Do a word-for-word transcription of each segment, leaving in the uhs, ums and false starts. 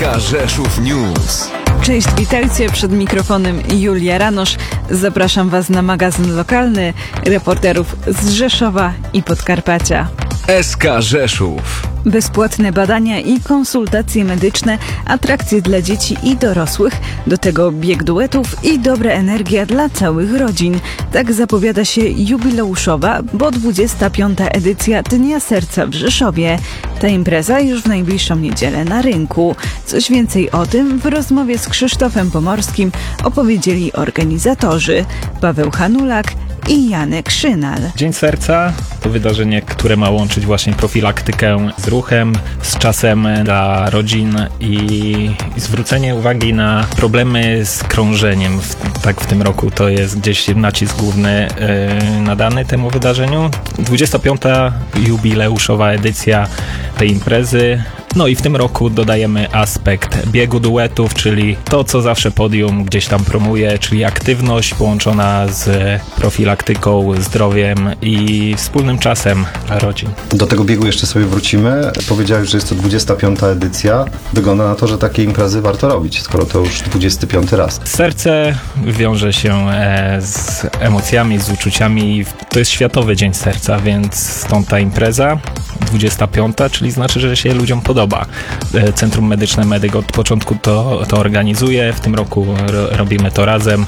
K Rzeszów News. Cześć, witajcie, przed mikrofonem Julia Ranosz. Zapraszam Was na magazyn lokalny reporterów z Rzeszowa i Podkarpacia. S K Rzeszów. Bezpłatne badania i konsultacje medyczne, atrakcje dla dzieci i dorosłych, do tego bieg duetów i dobra energia dla całych rodzin. Tak zapowiada się jubileuszowa, bo dwudziesta piąta edycja Dnia Serca w Rzeszowie. Ta impreza już w najbliższą niedzielę na rynku. Coś więcej o tym w rozmowie z Krzysztofem Pomorskim opowiedzieli organizatorzy Paweł Hanulak i Janek Szynal. Dzień Serca to wydarzenie, które ma łączyć właśnie profilaktykę z ruchem, z czasem dla rodzin i, i zwrócenie uwagi na problemy z krążeniem. W, tak w tym roku to jest gdzieś nacisk główny yy, nadany temu wydarzeniu. dwudziesta piąta jubileuszowa edycja tej imprezy. No i w tym roku dodajemy aspekt biegu duetów, czyli to, co zawsze podium gdzieś tam promuje, czyli aktywność połączona z profilaktyką, zdrowiem i wspólnym czasem dla rodzin. Do tego biegu jeszcze sobie wrócimy. Powiedziałeś, że jest to dwudziesta piąta edycja. Wygląda na to, że takie imprezy warto robić, skoro to już dwudziesty piąty raz. Serce wiąże się z emocjami, z uczuciami. To jest Światowy Dzień Serca, więc stąd ta impreza. dwudziesta piąta, czyli znaczy, że się ludziom podoba. Centrum Medyczne Medyk od początku to, to organizuje. W tym roku ro, robimy to razem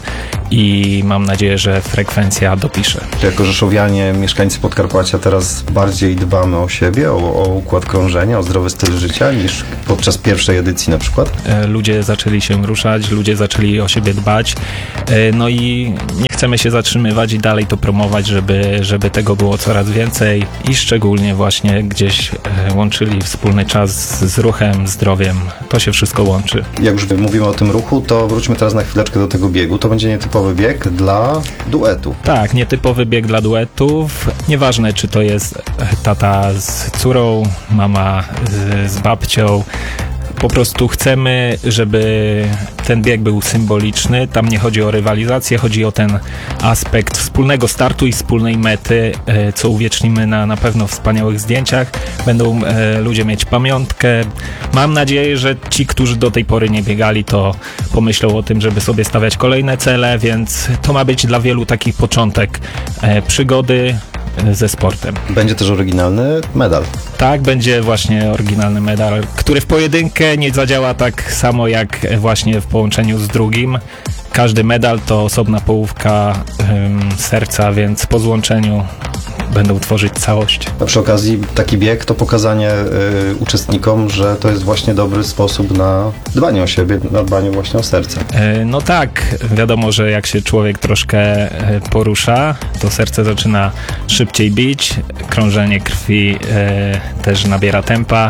i mam nadzieję, że frekwencja dopisze. Jako rzeszowianie, mieszkańcy Podkarpacia teraz bardziej dbamy o siebie, o, o układ krążenia, o zdrowy styl życia niż podczas pierwszej edycji na przykład? Ludzie zaczęli się ruszać, ludzie zaczęli o siebie dbać, no i nie chcemy się zatrzymywać i dalej to promować, żeby, żeby tego było coraz więcej i szczególnie właśnie gdzieś łączyli wspólny czas z ruchem, zdrowiem. To się wszystko łączy. Jak już mówimy o tym ruchu, to wróćmy teraz na chwileczkę do tego biegu. To będzie nietypowy bieg dla duetów. Tak, nietypowy bieg dla duetów. Nieważne, czy to jest tata z córą, mama z babcią. Po prostu chcemy, żeby ten bieg był symboliczny. Tam nie chodzi o rywalizację, chodzi o ten aspekt wspólnego startu i wspólnej mety, co uwiecznimy na, na pewno wspaniałych zdjęciach. Będą e, ludzie mieć pamiątkę. Mam nadzieję, że ci, którzy do tej pory nie biegali, to pomyślą o tym, żeby sobie stawiać kolejne cele, więc to ma być dla wielu taki początek e, przygody ze sportem. Będzie też oryginalny medal. Tak, będzie właśnie oryginalny medal, który w pojedynkę nie zadziała tak samo jak właśnie w połączeniu z drugim. Każdy medal to osobna połówka ym, serca, więc po złączeniu będą tworzyć całość. A przy okazji taki bieg to pokazanie y, uczestnikom, że to jest właśnie dobry sposób na dbanie o siebie, na dbanie właśnie o serce. Y, no tak, wiadomo, że jak się człowiek troszkę y, porusza, to serce zaczyna szybciej bić, krążenie krwi y, też nabiera tempa.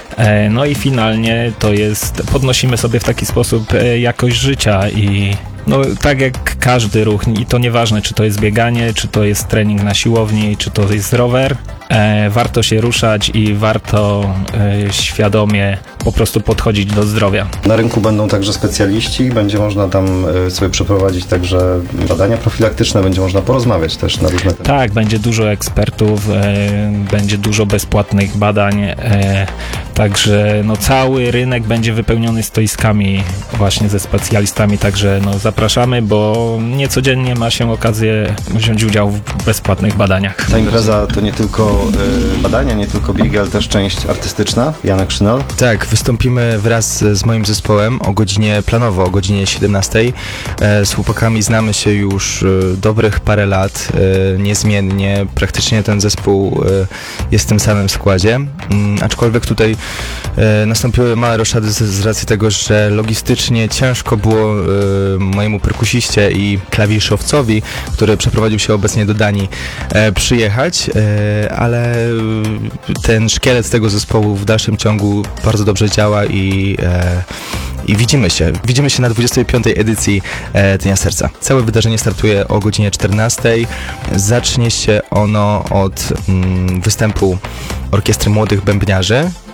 No i finalnie to jest, podnosimy sobie w taki sposób jakość życia i no tak jak każdy ruch i to nieważne, czy to jest bieganie, czy to jest trening na siłowni, czy to jest rower, e, warto się ruszać i warto e, świadomie po prostu podchodzić do zdrowia. Na rynku będą także specjaliści, będzie można tam sobie przeprowadzić także badania profilaktyczne, będzie można porozmawiać też na różne tematy. Tak, będzie dużo ekspertów, e, będzie dużo bezpłatnych badań, e, także no cały rynek będzie wypełniony stoiskami właśnie ze specjalistami, także no zapraszamy, bo niecodziennie ma się okazję wziąć udział w bezpłatnych badaniach. Ta impreza to nie tylko y, badania, nie tylko biegi, ale też część artystyczna. Janek Szynal. Tak, wystąpimy wraz z moim zespołem o godzinie, planowo o godzinie siedemnastej. Z chłopakami znamy się już dobrych parę lat, niezmiennie. Praktycznie ten zespół jest w tym samym składzie. Aczkolwiek tutaj nastąpiły małe roszady z, z racji tego, że logistycznie ciężko było mojemu perkusiście i klawiszowcowi, który przeprowadził się obecnie do Danii, przyjechać, ale ten szkielet tego zespołu w dalszym ciągu bardzo dobrze działa i, e, i widzimy się. Widzimy się na dwudziestej piątej edycji e, Dnia Serca. Całe wydarzenie startuje o godzinie czternastej. Zacznie się ono od mm, występu Orkiestry Młodych Bębniarzy.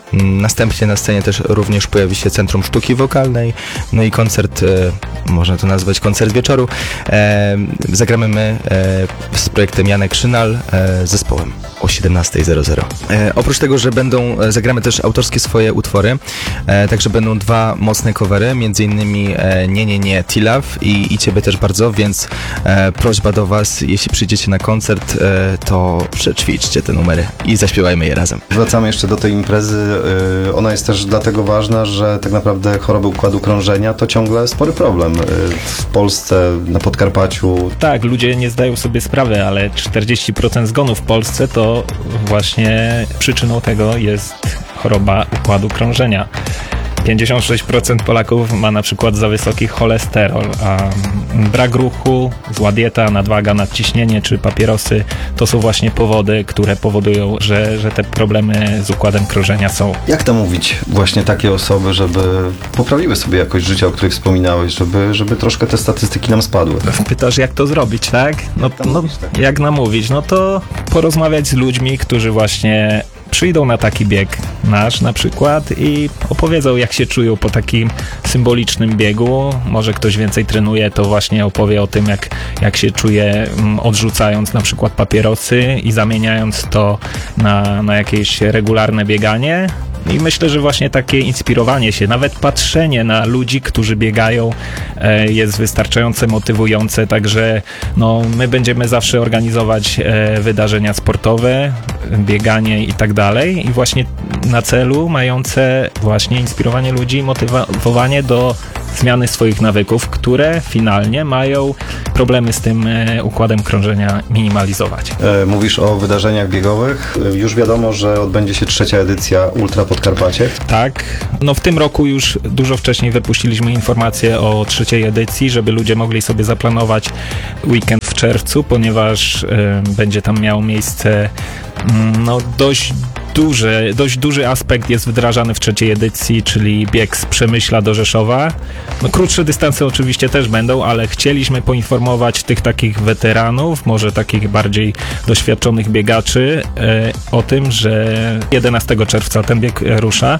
Następnie na scenie też również pojawi się Centrum Sztuki Wokalnej, no i koncert, e, można to nazwać koncert wieczoru. E, zagramy my e, z projektem Janek Szynal, e, zespołem o siedemnasta zero zero. E, oprócz tego, że będą, e, zagramy też autorskie swoje utwory, e, także będą dwa mocne covery, między innymi e, Nie, Nie, Nie, T-Love i, i Ciebie też bardzo, więc e, prośba do Was, jeśli przyjdziecie na koncert, e, to przećwiczcie te numery i zaśpiewajmy je razem. Wracamy jeszcze do tej imprezy. Yy, ona jest też dlatego ważna, że tak naprawdę choroby układu krążenia to ciągle spory problem. Yy, w Polsce, na Podkarpaciu. Tak, ludzie nie zdają sobie sprawy, ale czterdzieści procent zgonów w Polsce to właśnie przyczyną tego jest choroba układu krążenia. pięćdziesiąt sześć procent Polaków ma na przykład za wysoki cholesterol, a brak ruchu, zła dieta, nadwaga, nadciśnienie czy papierosy to są właśnie powody, które powodują, że, że te problemy z układem krążenia są. Jak to mówić właśnie takie osoby, żeby poprawiły sobie jakość życia, o której wspominałeś, żeby, żeby troszkę te statystyki nam spadły? Pytasz, jak to zrobić, tak? No, no jak namówić? No to porozmawiać z ludźmi, którzy właśnie przyjdą na taki bieg nasz na przykład i opowiedzą, jak się czują po takim symbolicznym biegu. Może ktoś więcej trenuje, to właśnie opowie o tym, jak, jak się czuje odrzucając na przykład papierosy i zamieniając to na, na jakieś regularne bieganie. I myślę, że właśnie takie inspirowanie się, nawet patrzenie na ludzi, którzy biegają, e, jest wystarczająco motywujące, także no, my będziemy zawsze organizować e, wydarzenia sportowe, bieganie i tak dalej i właśnie na celu mające właśnie inspirowanie ludzi, motywowanie do zmiany swoich nawyków, które finalnie mają problemy z tym e, układem krążenia minimalizować. E, mówisz o wydarzeniach biegowych. E, już wiadomo, że odbędzie się trzecia edycja Ultra Podkarpacie. Tak. No w tym roku już dużo wcześniej wypuściliśmy informację o trzeciej edycji, żeby ludzie mogli sobie zaplanować weekend w czerwcu, ponieważ e, będzie tam miało miejsce mm, no dość Duży, dość duży aspekt jest wdrażany w trzeciej edycji, czyli bieg z Przemyśla do Rzeszowa. No, krótsze dystanse oczywiście też będą, ale chcieliśmy poinformować tych takich weteranów, może takich bardziej doświadczonych biegaczy e, o tym, że jedenastego czerwca ten bieg rusza.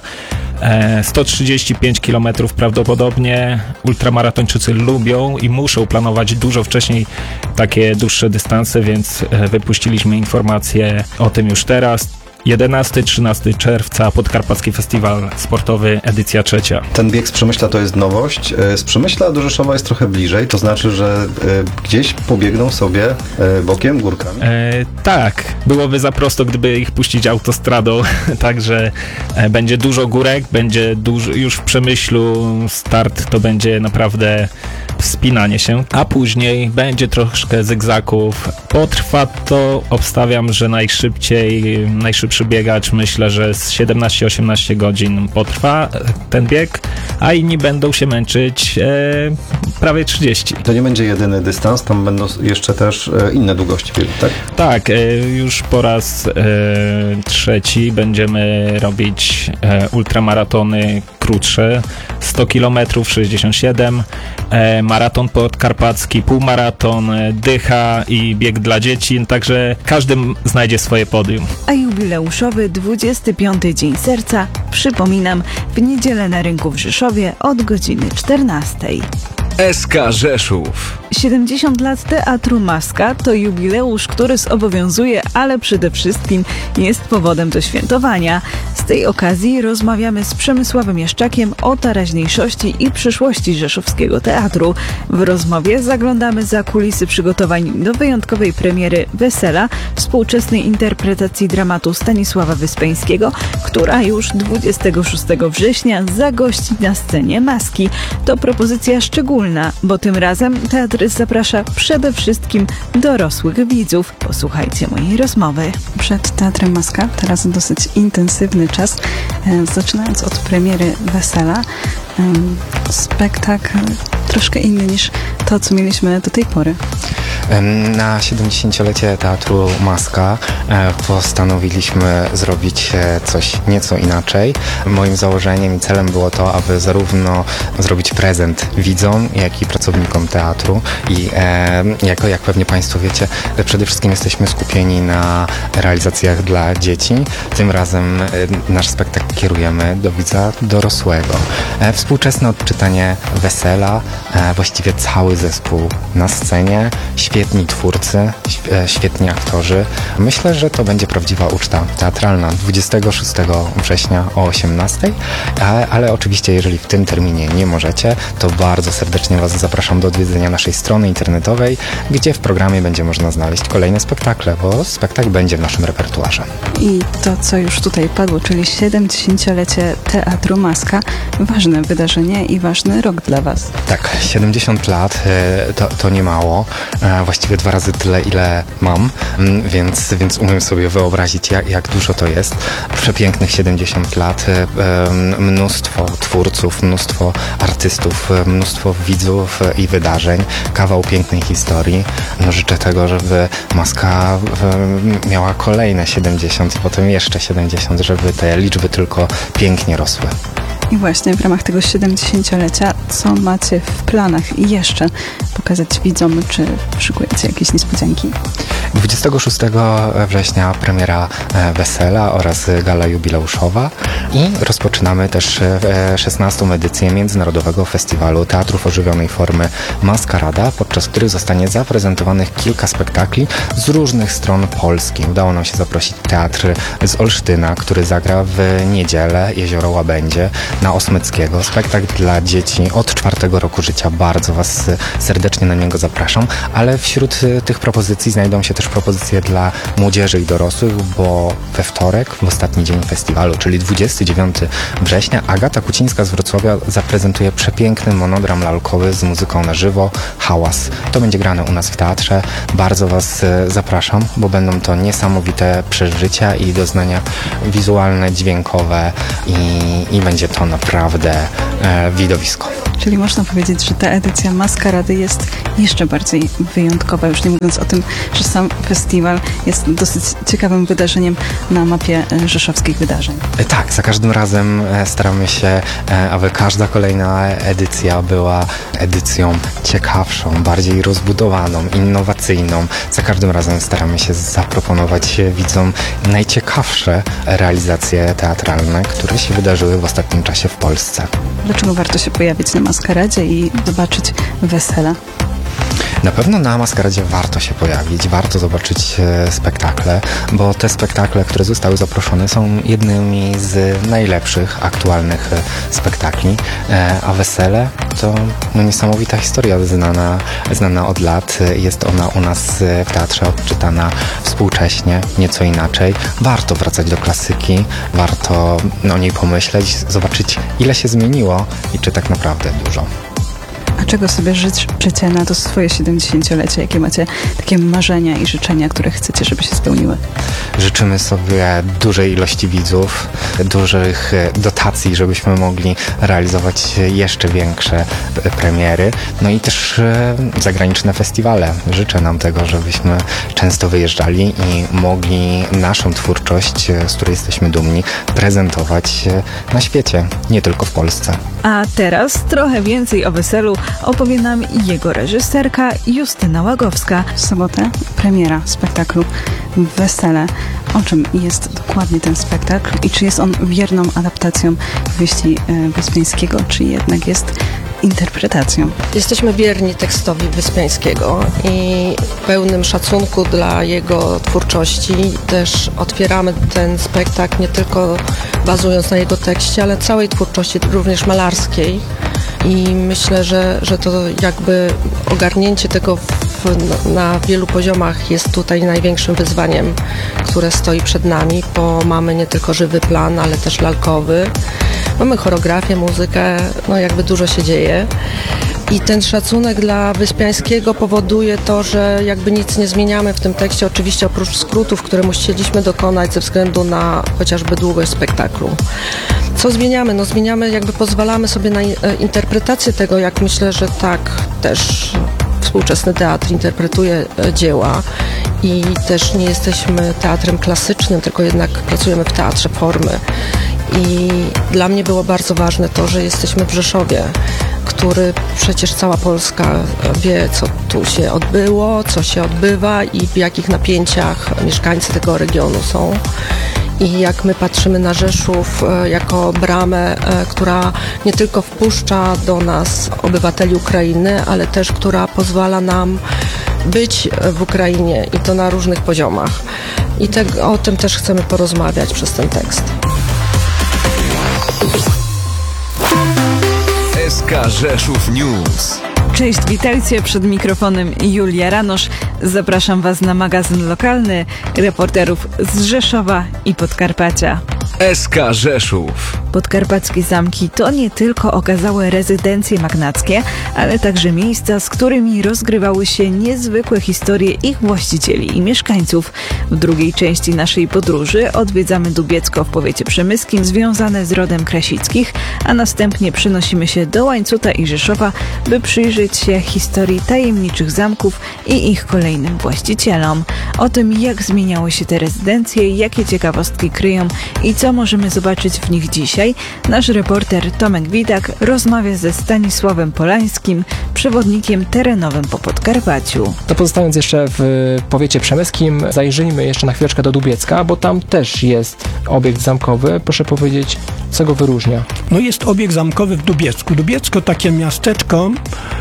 E, sto trzydzieści pięć kilometrów prawdopodobnie. Ultramaratończycy lubią i muszą planować dużo wcześniej takie dłuższe dystanse, więc e, wypuściliśmy informację o tym już teraz. jedenastego trzynastego czerwca Podkarpacki Festiwal Sportowy, edycja trzecia. Ten bieg z Przemyśla to jest nowość. Z Przemyśla do Rzeszowa jest trochę bliżej, to znaczy, że gdzieś pobiegną sobie bokiem, górkami. E, tak, byłoby za prosto, gdyby ich puścić autostradą, także będzie dużo górek, będzie dużo, już w Przemyślu start to będzie naprawdę wspinanie się, a później będzie troszkę zygzaków. Potrwa to, obstawiam, że najszybciej, najszybszy biegacz, myślę, że z siedemnaście osiemnaście godzin potrwa ten bieg, a inni będą się męczyć e, prawie trzydzieści. To nie będzie jedyny dystans, tam będą jeszcze też e, inne długości biegu, tak? Tak, e, już po raz e, trzeci będziemy robić e, ultramaratony krótsze, sto kilometrów, sześćdziesiąt siedem, e, maraton podkarpacki, półmaraton, e, dycha i bieg dla dzieci, także każdy znajdzie swoje podium. A jubileuszowy dwudziesty piąty Dzień Serca, przypominam, w niedzielę na rynku w Rzeszowie od godziny czternastej. S K Rzeszów. siedemdziesiąt lat Teatru Maska to jubileusz, który zobowiązuje, ale przede wszystkim jest powodem do świętowania. Z tej okazji rozmawiamy z Przemysławem Jaszczakiem o teraźniejszości i przyszłości rzeszowskiego teatru. W rozmowie zaglądamy za kulisy przygotowań do wyjątkowej premiery Wesela, współczesnej interpretacji dramatu Stanisława Wyspiańskiego, która już dwudziestego szóstego września zagości na scenie Maski. To propozycja szczególna, bo tym razem teatr zaprasza przede wszystkim dorosłych widzów. Posłuchajcie mojej rozmowy. Przed Teatrem Maska teraz dosyć intensywny czas, e, zaczynając od premiery Wesela. E, spektakl troszkę inny niż to, co mieliśmy do tej pory? Na siedemdziesięciolecie Teatru Maska e, postanowiliśmy zrobić e, coś nieco inaczej. Moim założeniem i celem było to, aby zarówno zrobić prezent widzom, jak i pracownikom teatru i e, jako, jak pewnie Państwo wiecie, e, przede wszystkim jesteśmy skupieni na realizacjach dla dzieci. Tym razem e, nasz spektakl kierujemy do widza dorosłego. E, współczesne odczytanie wesela, e, właściwie cały zespół na scenie, świetni twórcy, świetni aktorzy. Myślę, że to będzie prawdziwa uczta teatralna dwudziestego szóstego września o osiemnastej, ale oczywiście jeżeli w tym terminie nie możecie, to bardzo serdecznie Was zapraszam do odwiedzenia naszej strony internetowej, gdzie w programie będzie można znaleźć kolejne spektakle, bo spektakl będzie w naszym repertuarze. I to, co już tutaj padło, czyli siedemdziesięciolecie Teatru Maska, ważne wydarzenie i ważny rok dla Was. Tak, siedemdziesiąt lat to, to nie mało. Właściwie dwa razy tyle, ile mam, więc, więc umiem sobie wyobrazić, jak, jak dużo to jest. Przepięknych siedemdziesiąt lat, mnóstwo twórców, mnóstwo artystów, mnóstwo widzów i wydarzeń, kawał pięknej historii. No, życzę tego, żeby Maska miała kolejne siedemdziesiąt i potem jeszcze siedemdziesiąt, żeby te liczby tylko pięknie rosły. I właśnie w ramach tego siedemdziesięciolecia, co macie w planach i jeszcze pokazać widzom, czy szykujecie jakieś niespodzianki? dwudziestego szóstego września premiera Wesela oraz gala jubileuszowa i rozpoczynamy też szesnastą edycję Międzynarodowego Festiwalu Teatrów Ożywionej Formy Maskarada, podczas których zostanie zaprezentowanych kilka spektakli z różnych stron Polski. Udało nam się zaprosić teatr z Olsztyna, który zagra w niedzielę Jezioro Łabędzie na Osmyckiego. Spektakl dla dzieci od czwartego roku życia. Bardzo Was serdecznie na niego zapraszam, ale wśród tych propozycji znajdą się też propozycje dla młodzieży i dorosłych, bo we wtorek, w ostatni dzień festiwalu, czyli dwudziestego dziewiątego września, Agata Kucińska z Wrocławia zaprezentuje przepiękny monodram lalkowy z muzyką na żywo, Hałas. To będzie grane u nas w teatrze. Bardzo Was zapraszam, bo będą to niesamowite przeżycia i doznania wizualne, dźwiękowe i, i będzie to naprawdę e, widowisko. Czyli można powiedzieć, że ta edycja Maskarady jest jeszcze bardziej wyjątkowa, już nie mówiąc o tym, że sam festiwal jest dosyć ciekawym wydarzeniem na mapie rzeszowskich wydarzeń. Tak, za każdym razem staramy się, aby każda kolejna edycja była edycją ciekawszą, bardziej rozbudowaną, innowacyjną. Za każdym razem staramy się zaproponować widzom najciekawsze realizacje teatralne, które się wydarzyły w ostatnim czasie w Polsce. Dlaczego warto się pojawić na Maskaradzie i zobaczyć Wesela? Na pewno na Maskaradzie warto się pojawić, warto zobaczyć e, spektakle, bo te spektakle, które zostały zaproszone, są jednymi z najlepszych aktualnych e, spektakli, e, a Wesele to no, niesamowita historia znana, znana od lat. Jest ona u nas w teatrze odczytana współcześnie, nieco inaczej. Warto wracać do klasyki, warto no, o niej pomyśleć, zobaczyć, ile się zmieniło i czy tak naprawdę dużo. A czego sobie życzycie na to swoje siedemdziesięciolecie? Jakie macie takie marzenia i życzenia, które chcecie, żeby się spełniły? Życzymy sobie dużej ilości widzów, dużych dotacji, żebyśmy mogli realizować jeszcze większe premiery, no i też zagraniczne festiwale. Życzę nam tego, żebyśmy często wyjeżdżali i mogli naszą twórczość, z której jesteśmy dumni, prezentować na świecie, nie tylko w Polsce. A teraz trochę więcej o Weselu opowie nam jego reżyserka Justyna Łagowska. W sobotę premiera spektaklu Wesele. O czym jest dokładnie ten spektakl i czy jest on wierną adaptacją powieści Wyspiańskiego, czy jednak jest interpretacją? Jesteśmy wierni tekstowi Wyspiańskiego i pełnym szacunku dla jego twórczości też otwieramy ten spektakl nie tylko bazując na jego tekście, ale całej twórczości, również malarskiej. I myślę, że, że to jakby ogarnięcie tego w, na wielu poziomach jest tutaj największym wyzwaniem, które stoi przed nami, bo mamy nie tylko żywy plan, ale też lalkowy. Mamy choreografię, muzykę, no jakby dużo się dzieje. I ten szacunek dla Wyspiańskiego powoduje to, że jakby nic nie zmieniamy w tym tekście, oczywiście oprócz skrótów, które musieliśmy dokonać ze względu na chociażby długość spektaklu. Co zmieniamy? No zmieniamy, jakby pozwalamy sobie na interpretację tego, jak myślę, że tak też współczesny teatr interpretuje dzieła i też nie jesteśmy teatrem klasycznym, tylko jednak pracujemy w teatrze formy. I dla mnie było bardzo ważne to, że jesteśmy w Rzeszowie, który przecież cała Polska wie, co tu się odbyło, co się odbywa i w jakich napięciach mieszkańcy tego regionu są. I jak my patrzymy na Rzeszów jako bramę, która nie tylko wpuszcza do nas obywateli Ukrainy, ale też która pozwala nam być w Ukrainie i to na różnych poziomach. I te, o tym też chcemy porozmawiać przez ten tekst. S K Rzeszów News. Cześć, witajcie, przed mikrofonem Julia Ranosz. Zapraszam Was na magazyn lokalny reporterów z Rzeszowa i Podkarpacia. S K Rzeszów. Podkarpackie zamki to nie tylko okazałe rezydencje magnackie, ale także miejsca, z którymi rozgrywały się niezwykłe historie ich właścicieli i mieszkańców. W drugiej części naszej podróży odwiedzamy Dubiecko w powiecie przemyskim związane z rodem Krasickich, a następnie przenosimy się do Łańcuta i Rzeszowa, by przyjrzeć się historii tajemniczych zamków i ich kolejnym właścicielom. O tym, jak zmieniały się te rezydencje, jakie ciekawostki kryją i co możemy zobaczyć w nich dzisiaj, nasz reporter Tomek Widak rozmawia ze Stanisławem Polańskim, przewodnikiem terenowym po Podkarpaciu. To pozostając jeszcze w powiecie przemyskim, zajrzyjmy jeszcze na chwileczkę do Dubiecka, bo tam też jest obiekt zamkowy. Proszę powiedzieć, co go wyróżnia? No jest obiekt zamkowy w Dubiecku. Dubiecko, takie miasteczko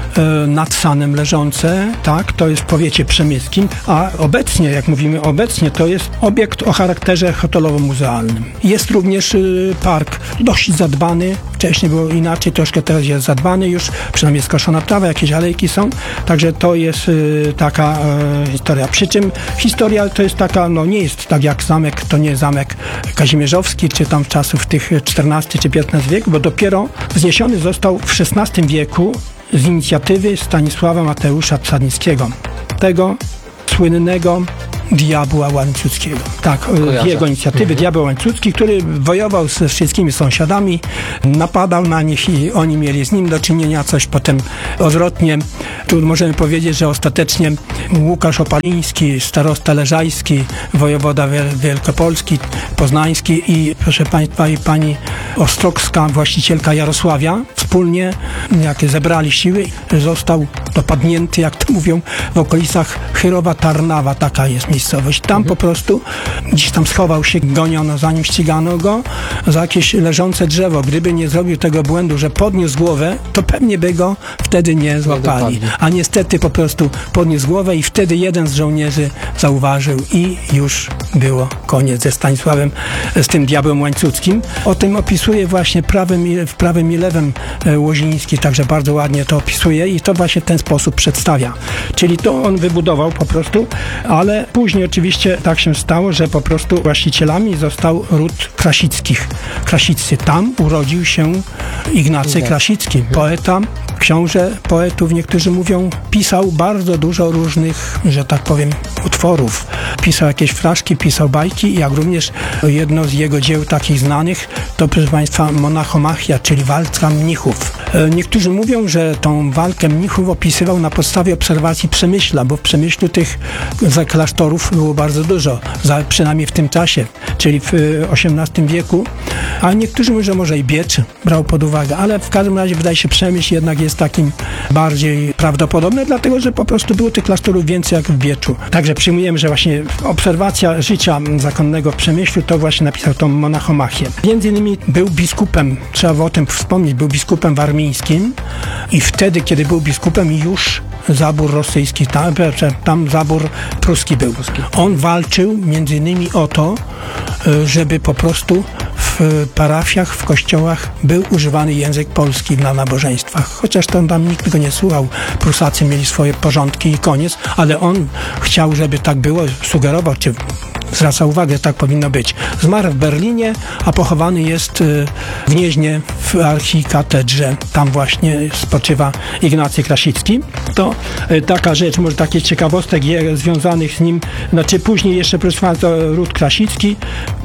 e, nad Sanem leżące, tak, to jest w powiecie przemyskim, a obecnie, jak mówimy obecnie, to jest obiekt o charakterze hotelowo-muzealnym. Jest również y, park dość zadbany, wcześniej było inaczej, troszkę teraz jest zadbany już, przynajmniej skoszona trawa, jakieś alejki są, także to jest y, taka y, historia. Przy czym historia to jest taka, no nie jest tak jak zamek, to nie jest zamek kazimierzowski, czy tam czasów tych czternastego czy piętnastego wieku, bo dopiero wzniesiony został w szesnastym wieku z inicjatywy Stanisława Mateusza Czarnickiego, tego słynnego diabła łańcuckiego. Tak, Kojarzę. jego inicjatywy, mhm. Diabeł łańcucki, który wojował ze wszystkimi sąsiadami, napadał na nich i oni mieli z nim do czynienia, coś potem odwrotnie. Tu możemy powiedzieć, że ostatecznie Łukasz Opaliński, starosta leżajski, wojewoda wielkopolski, poznański i proszę Państwa i pani Ostrogska, właścicielka Jarosławia, wspólnie, jak zebrali siły, został dopadnięty, jak to mówią, w okolicach Chyrowa Tarnawa, taka jest miejscowość. Tam po prostu gdzieś tam schował się, goniono za nim, ścigano go za jakieś leżące drzewo. Gdyby nie zrobił tego błędu, że podniósł głowę, to pewnie by go wtedy nie złapali. A niestety po prostu podniósł głowę i wtedy jeden z żołnierzy zauważył i już było koniec ze Stanisławem, z tym diabłem łańcuckim. O tym opisuje właśnie prawym, w prawym i lewym Łoziński, także bardzo ładnie to opisuje i to właśnie w ten sposób przedstawia. Czyli to on wybudował po prostu, ale później oczywiście tak się stało, że po prostu właścicielami został ród Krasickich. Krasiccy. Tam urodził się Ignacy Krasicki, poeta, książę poetów, niektórzy mówią, pisał bardzo dużo różnych, że tak powiem, utworów. Pisał jakieś fraszki, pisał bajki, jak również jedno z jego dzieł takich znanych to, proszę Państwa, Monachomachia, czyli walka mnichów. Niektórzy mówią, że tą walkę mnichów opisywał na podstawie obserwacji Przemyśla, bo w Przemyślu tych klasztorów było bardzo dużo, za, przynajmniej w tym czasie, czyli w osiemnastym wieku, a niektórzy mówią, że może i Biecz brał pod uwagę, ale w każdym razie wydaje się Przemyśl jednak jest takim bardziej prawdopodobny, dlatego, że po prostu było tych klasztorów więcej jak w Bieczu. Także przyjmujemy, że właśnie obserwacja życia zakonnego w Przemyślu to właśnie napisał tą Monachomachię. Między innymi był biskupem, trzeba o tym wspomnieć, był biskupem warmińskim i wtedy, kiedy był biskupem, już zabór rosyjski, tam, tam zabór pruski był. On walczył między innymi o to, żeby po prostu w parafiach, w kościołach był używany język polski na nabożeństwach. Chociaż tam, tam nikt go nie słuchał. Prusacy mieli swoje porządki i koniec, ale on chciał, żeby tak było, sugerował, czy zwraca uwagę, że tak powinno być. Zmarł w Berlinie, a pochowany jest w Gnieźnie w archikatedrze. Tam właśnie spoczywa Ignacy Krasicki. To taka rzecz, może takich ciekawostek związanych z nim. Znaczy później jeszcze, proszę Państwa, ród Krasicki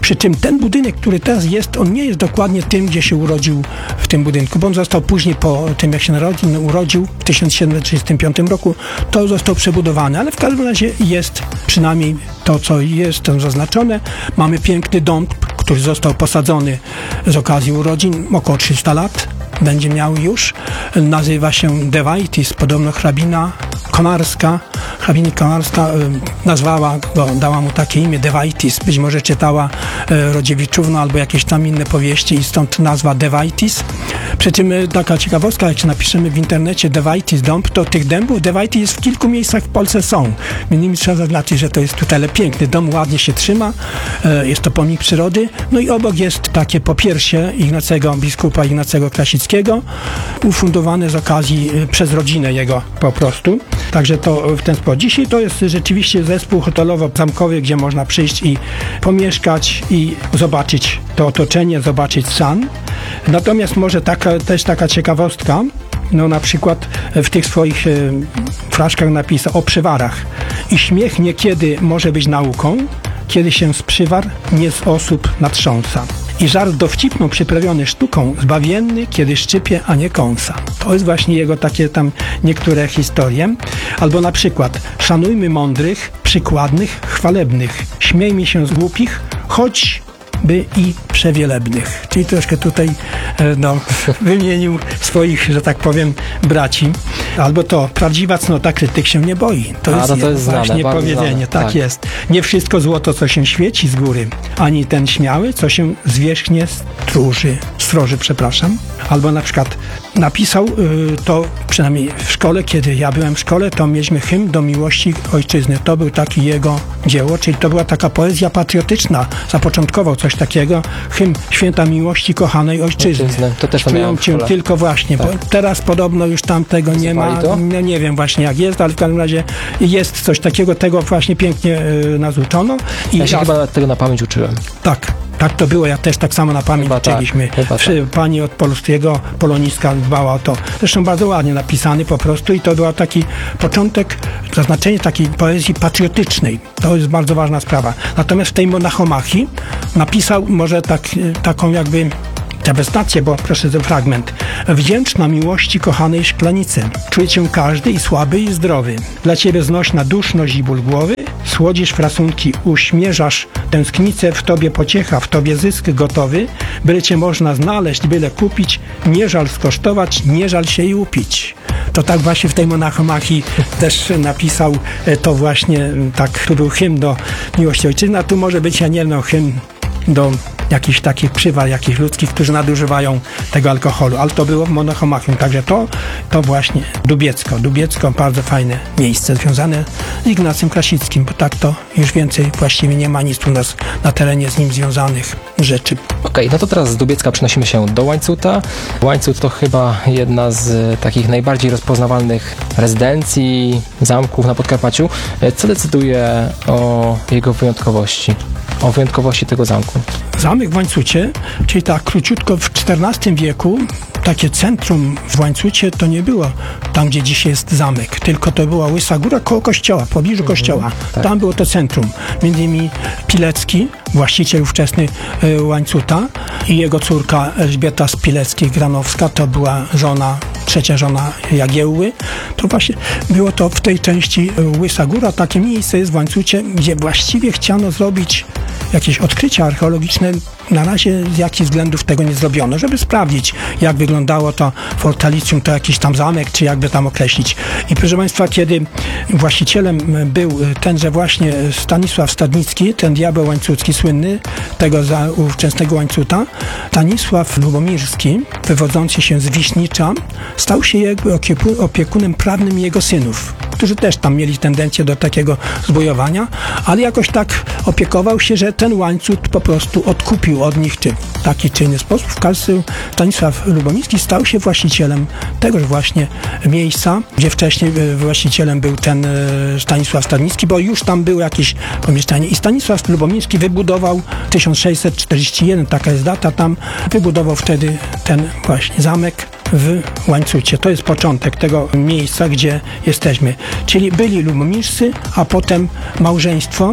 Przy czym ten budynek, który teraz jest, on nie jest dokładnie tym, gdzie się urodził w tym budynku, bo on został później po tym, jak się narodził, urodził w tysiąc siedemset trzydziestym piątym roku, to został przebudowany, ale w każdym razie jest przynajmniej to, co jest tam zaznaczone. Mamy piękny dom, który został posadzony z okazji urodzin, około trzysta lat będzie miał już. Nazywa się Devaitis, podobno hrabina Konarska. Hrabina Konarska y, nazwała go, dała mu takie imię Devaitis. Być może czytała y, Rodziewiczówno albo jakieś tam inne powieści i stąd nazwa Devaitis. Przy czym y, taka ciekawostka, jak napiszemy w internecie Devaitis dąb, to tych dębów Devaitis w kilku miejscach w Polsce są. Między innymi trzeba zaznaczyć, że to jest tutaj piękny dom, ładnie się trzyma. Y, jest to pomnik przyrody. No i obok jest takie popiersie Ignacego, biskupa Ignacego Krasickiego, ufundowane z okazji y, przez rodzinę jego po prostu. Także to w ten sposób. Dzisiaj to jest rzeczywiście zespół hotelowo-zamkowy, gdzie można przyjść i pomieszkać i zobaczyć to otoczenie, zobaczyć san. Natomiast może taka, też taka ciekawostka, no na przykład w tych swoich y, fraszkach napisał o przywarach. I śmiech niekiedy może być nauką, kiedy się z przywar nie z osób natrząsa. I żart dowcipną przyprawiony sztuką, zbawienny, kiedy szczypie, a nie kąsa. To jest właśnie jego takie tam niektóre historie. Albo na przykład, szanujmy mądrych, przykładnych, chwalebnych, śmiejmy się z głupich, choć by i przewielebnych. Czyli troszkę tutaj no, wymienił swoich, że tak powiem, braci. Albo to, prawdziwa cnota krytyk się nie boi. To A, jest, to to jest właśnie znane, powiedzenie. znane. Tak, tak jest. Nie wszystko złoto, co się świeci z góry, ani ten śmiały, co się zwierzchnie stróży, stroży, przepraszam. Albo na przykład napisał y, to, przynajmniej w szkole, kiedy ja byłem w szkole, to mieliśmy hymn do miłości ojczyzny. To był taki jego dzieło, czyli to była taka poezja patriotyczna. Zapoczątkował coś takiego, hymn Święta Miłości Kochanej Ojczyzny. Ojczyzny. To też to miałem w Cię szkole. tylko właśnie, Tak. bo teraz podobno już tam tego nie ma. To? No, nie wiem właśnie jak jest, ale w każdym razie jest coś takiego, tego właśnie pięknie y, nazuczono. I Ja się raz- chyba tego na pamięć uczyłem. tak, tak to było. Ja też tak samo na pamięć Chyba tak, uczyliśmy. chyba Przy- Pani od polskiego poloniska dbała o to. Zresztą bardzo ładnie napisany po prostu i to był taki początek, zaznaczenie takiej poezji patriotycznej. To jest bardzo ważna sprawa. Natomiast w tej Monachomachii napisał może tak, taką jakby Dewastację, bo proszę ten fragment. Wdzięczna miłości kochanej szklanicy. Czuje cię każdy i słaby i zdrowy. Dla ciebie znośna duszność i ból głowy. Słodzisz frasunki, uśmierzasz tęsknicę, w tobie pociecha, w tobie zysk gotowy. Byle cię można znaleźć, byle kupić. Nie żal skosztować, nie żal się i upić. To tak właśnie w tej Monachomachii też napisał to właśnie, tak, tu był hymn do miłości ojczyzny, a tu może być, ja nie wiem, hymn do jakichś takich przywar, jakichś ludzkich, którzy nadużywają tego alkoholu, ale to było w Monachomachium, także to, to właśnie Dubiecko. Dubiecko, bardzo fajne miejsce związane z Ignacym Krasickim, bo tak to już więcej właściwie nie ma nic u nas na terenie z nim związanych rzeczy. Okej, no to teraz z Dubiecka przenosimy się do Łańcuta. Łańcut to chyba jedna z takich najbardziej rozpoznawalnych rezydencji, zamków na Podkarpaciu. Co decyduje o jego wyjątkowości? O wyjątkowości tego zamku? Zamek w Łańcucie, czyli tak króciutko w czternastym wieku, takie centrum w Łańcucie to nie było tam, gdzie dzisiaj jest zamek, tylko to była Łysa Góra koło kościoła, w pobliżu kościoła. tak. Tam było to centrum. Między innymi Pilecki, właściciel ówczesny y, Łańcuta i jego córka Elżbieta Spilecki-Granowska, to była żona, trzecia żona Jagiełły. To właśnie było to w tej części y, Łysa Góra, takie miejsce jest w Łańcucie, gdzie właściwie chciano zrobić jakieś odkrycia archeologiczne. Na razie z jakichś względów tego nie zrobiono, żeby sprawdzić, jak wyglądało to Fortalicjum, to jakiś tam zamek, czy jakby tam określić. I proszę Państwa, kiedy właścicielem był tenże właśnie Stanisław Stadnicki, ten diabeł łańcucki słynny, tego za ówczesnego Łańcuta, Stanisław Lubomirski, wywodzący się z Wiśnicza, stał się jakby opieku- opiekunem prawnym jego synów, którzy też tam mieli tendencję do takiego zbojowania, ale jakoś tak opiekował się, że ten Łańcut po prostu odkupił od nich czy w taki czy inny sposób. W każdym razie Stanisław Lubomirski stał się właścicielem tegoż właśnie miejsca, gdzie wcześniej właścicielem był ten Stanisław Stadnicki, bo już tam było jakieś pomieszczenie i Stanisław Lubomirski wybudował tysiąc sześćset czterdzieści jeden, taka jest data, tam wybudował wtedy ten właśnie zamek w Łańcucie. To jest początek tego miejsca, gdzie jesteśmy. Czyli byli Lubomirscy, a potem małżeństwo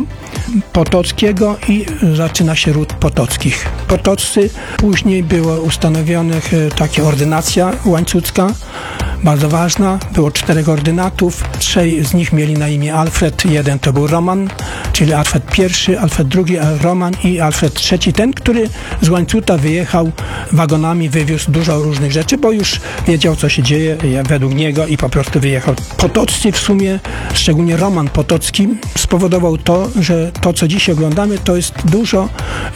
Potockiego i zaczyna się ród Potockich. Potoccy, później było ustanowionych e, taka ordynacja łańcucka, bardzo ważna. Było czterech ordynatów, trzej z nich mieli na imię Alfred, jeden to był Roman, czyli Alfred pierwszy, Alfred drugi, Roman i Alfred trzeci, ten, który z Łańcuta wyjechał wagonami, wywiózł dużo różnych rzeczy, bo już wiedział, co się dzieje według niego i po prostu wyjechał. Potoccy w sumie, szczególnie Roman Potocki, spowodował to, że to, co dziś oglądamy, to jest dużo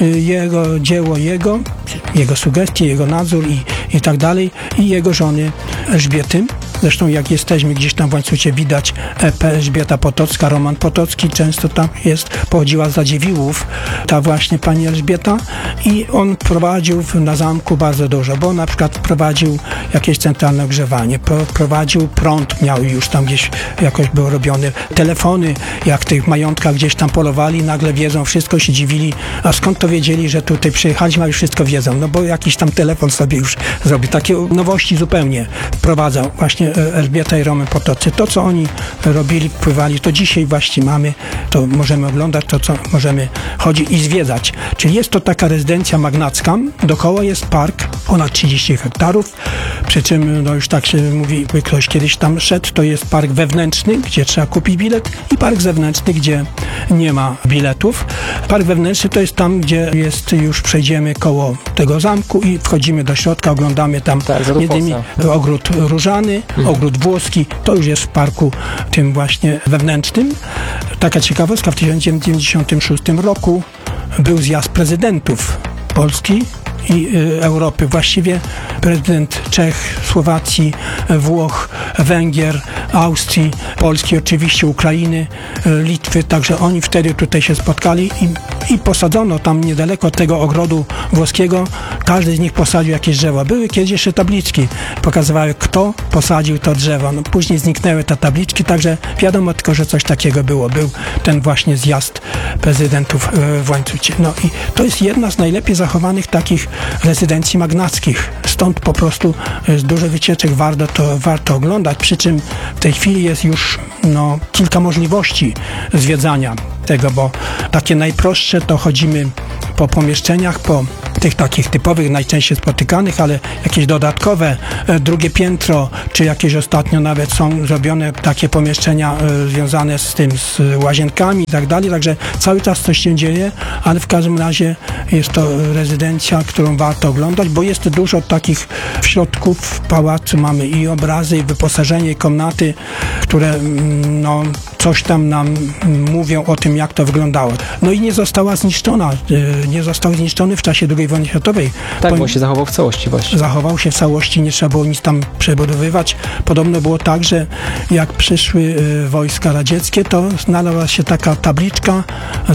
jego dzieło, jego, jego sugestie, jego nadzór i, i tak dalej, i jego żony Elżbiety. Zresztą jak jesteśmy gdzieś tam w Łańcucie, widać E P Elżbieta Potocka, Roman Potocki, często tam jest, pochodziła z Radziwiłłów, ta właśnie pani Elżbieta, i on prowadził na zamku bardzo dużo, bo na przykład prowadził jakieś centralne ogrzewanie, prowadził prąd, miał już tam gdzieś jakoś był robiony, telefony, jak w tych majątkach gdzieś tam polowali, nagle wiedzą, wszystko się dziwili, a skąd to wiedzieli, że tutaj przyjechaliśmy, a już wszystko wiedzą, no bo jakiś tam telefon sobie już zrobił, takie nowości zupełnie wprowadzał właśnie Elżbieta i Roman Potoccy. To, co oni robili, wpływali, to dzisiaj właśnie mamy, to możemy oglądać, to, co możemy chodzić i zwiedzać. Czyli jest to taka rezydencja magnacka, dookoła jest park, ponad trzydzieści hektarów, przy czym, no już tak się mówi, ktoś kiedyś tam szedł, to jest park wewnętrzny, gdzie trzeba kupić bilet, i park zewnętrzny, gdzie nie ma biletów. Park wewnętrzny to jest tam, gdzie jest, już przejdziemy koło tego zamku i wchodzimy do środka, oglądamy tam tak, między innymi ogród różany, mhm. ogród włoski, to już jest w parku tym właśnie wewnętrznym. Taka ciekawostka, w tysiąc dziewięćset dziewięćdziesiątym szóstym roku był zjazd prezydentów Polski i y, Europy. Właściwie prezydent Czech, Słowacji, Włoch, Węgier, Austrii, Polski, oczywiście Ukrainy, y, Litwy, także oni wtedy tutaj się spotkali i, i posadzono tam niedaleko tego ogrodu włoskiego, każdy z nich posadził jakieś drzewo. Były kiedyś jeszcze tabliczki, pokazywały, kto posadził to drzewo. No, później zniknęły te tabliczki, także wiadomo tylko, że coś takiego było. Był ten właśnie zjazd prezydentów y, w Łańcucie. No i to jest jedna z najlepiej zachowanych takich rezydencji magnackich. Stąd po prostu jest dużo wycieczek, warto to warto oglądać, przy czym w tej chwili jest już no, kilka możliwości zwiedzania tego, bo takie najprostsze to chodzimy po pomieszczeniach, po tych takich typowych, najczęściej spotykanych, ale jakieś dodatkowe, e, drugie piętro, czy jakieś ostatnio nawet są zrobione takie pomieszczenia e, związane z tym, z łazienkami i tak dalej, także cały czas coś się dzieje, ale w każdym razie jest to rezydencja, którą warto oglądać, bo jest dużo takich w środku w pałacu, mamy i obrazy, i wyposażenie, i komnaty, które no, coś tam nam mówią o tym, jak to wyglądało. No i nie została zniszczona, e, nie został zniszczony w czasie drugiej wojny światowej. Tak, bo się zachował w całości właśnie. Zachował się w całości, nie trzeba było nic tam przebudowywać. Podobno było tak, że jak przyszły y, wojska radzieckie, to znalazła się taka tabliczka,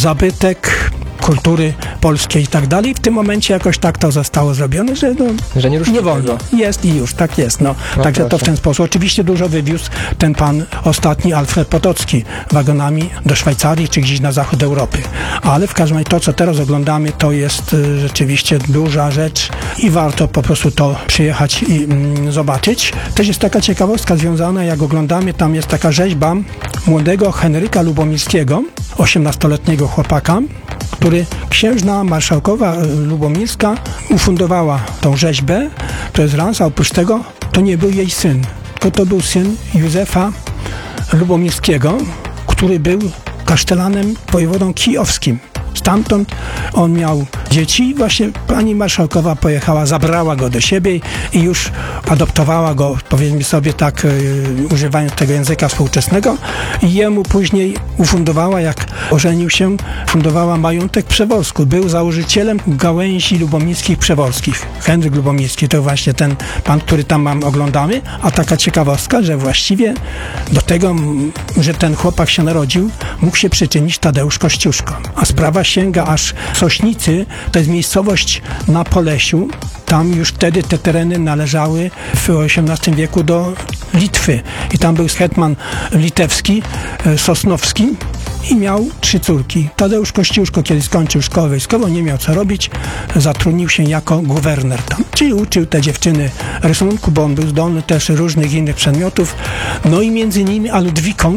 zabytek kultury polskiej i tak dalej. W tym momencie jakoś tak to zostało zrobione, że no, że nie, nie wolno. Jest i już, tak jest. No. No Także proszę. to w ten sposób. Oczywiście dużo wywiózł ten pan ostatni, Alfred Potocki, wagonami do Szwajcarii czy gdzieś na zachód Europy. Ale w każdym razie to, co teraz oglądamy, to jest y, rzeczywiście duża rzecz i warto po prostu to przyjechać i mm, zobaczyć. Też jest taka ciekawostka związana, jak oglądamy, tam jest taka rzeźba młodego Henryka Lubomirskiego, osiemnastoletniego chłopaka, który księżna marszałkowa lubomirska ufundowała tą rzeźbę. To jest raz, a oprócz tego to nie był jej syn, tylko to był syn Józefa Lubomirskiego, który był kasztelanem wojewodą kijowskim. Stamtąd on miał dzieci, właśnie pani marszałkowa pojechała, zabrała go do siebie i już adoptowała go, powiedzmy sobie tak, yy, używając tego języka współczesnego, i jemu później ufundowała, jak ożenił się, fundowała majątek przeworski. Był założycielem gałęzi lubomirskich przeworskich. Henryk Lubomirski to właśnie ten pan, który tam mam, oglądamy, a taka ciekawostka, że właściwie do tego, że ten chłopak się narodził, mógł się przyczynić Tadeusz Kościuszko. A sprawa sięga aż Sośnicy, to jest miejscowość na Polesiu. Tam już wtedy te tereny należały w osiemnastym wieku do Litwy. I tam był hetman litewski, Sosnowski, i miał trzy córki. Tadeusz Kościuszko, kiedy skończył szkołę wojskową, nie miał co robić, zatrudnił się jako guwerner tam. Czyli uczył te dziewczyny rysunku, bo on był zdolny też różnych innych przedmiotów. No i między nimi a Ludwiką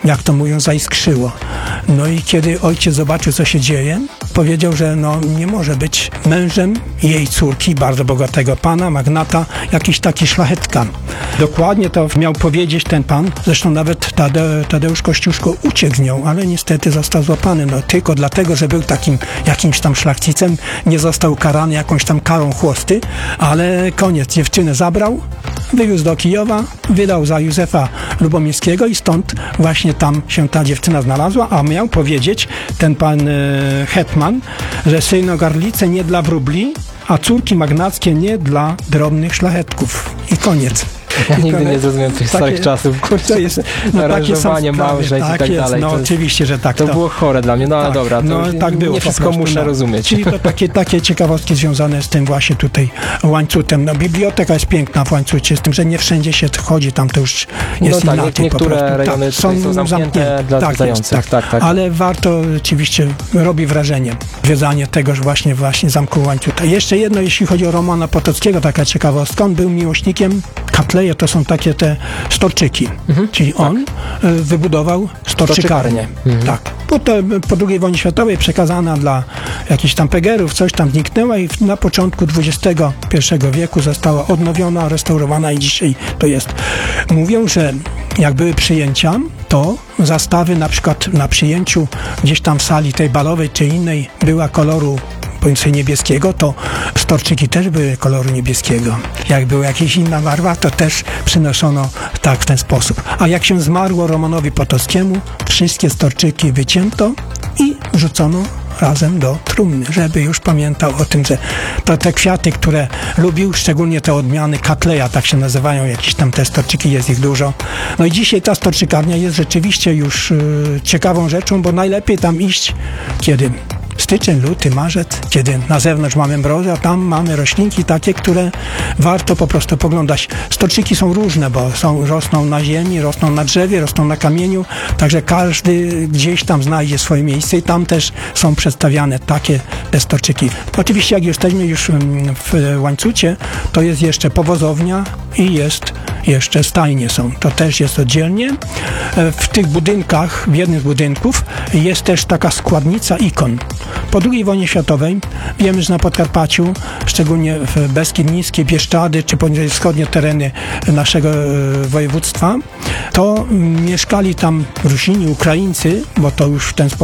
jak to mówią, zaiskrzyło. No i kiedy ojciec zobaczył, co się dzieje, powiedział, że no nie może być mężem jej córki, bardzo bogatego pana, magnata, jakiś taki szlachetkan. Dokładnie to miał powiedzieć ten pan, zresztą nawet Tade, Tadeusz Kościuszko uciekł z nią, ale niestety został złapany, no tylko dlatego, że był takim jakimś tam szlachcicem, nie został karany jakąś tam karą chłosty, ale koniec, dziewczynę zabrał, wywiózł do Kijowa, wydał za Józefa Lubomirskiego i stąd właśnie tam się ta dziewczyna znalazła, a miał powiedzieć ten pan e, hetman, że synogarlice nie dla wróbli, a córki magnackie nie dla drobnych szlachetków. I koniec. Ja nigdy nie zrozumiałem tych takie, starych czasów. Kurczę, to jest, no, aranżowanie, małżeństw tak i tak jest, dalej. No to jest, oczywiście, że tak. To, to było chore dla mnie, no ale tak, dobra, to no, tak było, nie wszystko prostu, muszę no. rozumieć. Czyli to takie, takie ciekawostki związane z tym właśnie tutaj łańcutem. No biblioteka jest piękna w Łańcucie, z tym, że nie wszędzie się wchodzi, tam to już jest no tak, inaczej niektóre po prostu. rejony tak, są, są zamknięte dla tak, zwiedzających. jest, tak. Tak, tak. Ale warto, oczywiście robi wrażenie zwiedzanie tegoż właśnie, właśnie Zamku Łańcuta. Jeszcze jedno, jeśli chodzi o Romana Potockiego, taka ciekawostka, on był miłośnikiem Katleje, to są takie te storczyki, mhm, czyli on tak. wybudował storczykarnię. Mhm. Tak. Potem po drugiej wojnie światowej przekazana dla jakichś tam pegerów, coś tam zniknęła i na początku dwudziestego pierwszego wieku została odnowiona, restaurowana i dzisiaj to jest. Mówią, że jak były przyjęcia, to zastawy na przykład na przyjęciu gdzieś tam w sali tej balowej czy innej była koloru powiedzmy niebieskiego, to storczyki też były koloru niebieskiego. Jak była jakaś inna barwa, to też przynoszono tak w ten sposób. A jak się zmarło Romanowi Potockiemu, wszystkie storczyki wycięto i wrzucono razem do trumny, żeby już pamiętał o tym, że to te kwiaty, które lubił, szczególnie te odmiany Katleja, tak się nazywają, jakieś tam te storczyki, jest ich dużo. No i dzisiaj ta storczykarnia jest rzeczywiście już yy, ciekawą rzeczą, bo najlepiej tam iść, kiedy styczeń, luty, marzec, kiedy na zewnątrz mamy mrozy, a tam mamy roślinki takie, które warto po prostu poglądać. Storczyki są różne, bo są, rosną na ziemi, rosną na drzewie, rosną na kamieniu, także każdy gdzieś tam znajdzie swoje miejsce i tam też są przedstawiane takie te storczyki. Oczywiście jak jesteśmy już w Łańcucie, to jest jeszcze powozownia i jest jeszcze stajnie są. To też jest oddzielnie. W tych budynkach, w jednym z budynków jest też taka składnica ikon. Po drugiej wojnie światowej wiemy, że na Podkarpaciu, szczególnie w Beskid Niski, Bieszczady czy poniżej wschodnie tereny naszego województwa, to mieszkali tam Rusini, Ukraińcy, bo to już w ten sposób